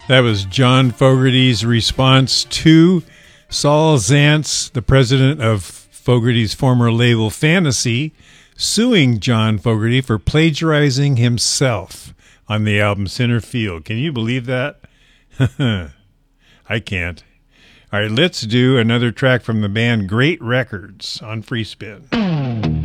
That was John Fogerty's response to Saul Zaentz, the president of Fogerty's former label Fantasy, suing John Fogerty for plagiarizing himself on the album Center Field. Can you believe that? I can't. All right, let's do another track from the band Great Records on Free Spin.